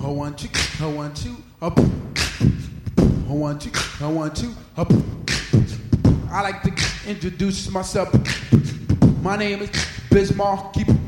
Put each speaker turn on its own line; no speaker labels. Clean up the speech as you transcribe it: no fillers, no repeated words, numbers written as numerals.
I want you, I want you, up. I want you, I want you, up. I like to introduce myself. My name is Bismarck. Keep